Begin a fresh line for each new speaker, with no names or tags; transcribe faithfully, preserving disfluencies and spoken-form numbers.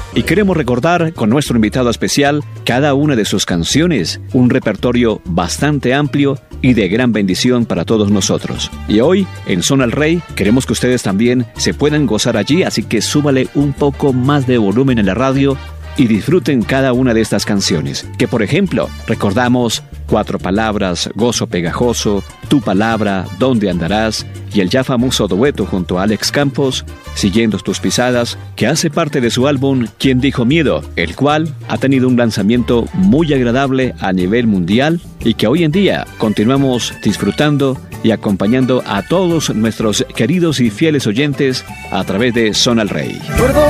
Y queremos recordar con nuestro invitado especial cada una de sus canciones, un repertorio bastante amplio y de gran bendición para todos nosotros. Y hoy, en Zona El Rey, queremos que ustedes también se puedan gozar allí, así que súbale un poco más de volumen en la radio y disfruten cada una de estas canciones, que por ejemplo, recordamos Cuatro Palabras, Gozo Pegajoso, Tu Palabra, Dónde Andarás, y el ya famoso dueto junto a Alex Campos, Siguiendo Tus Pisadas, que hace parte de su álbum ¿Quién dijo miedo?, el cual ha tenido un lanzamiento muy agradable a nivel mundial y que hoy en día continuamos disfrutando y acompañando a todos nuestros queridos y fieles oyentes a través de Zona El Rey.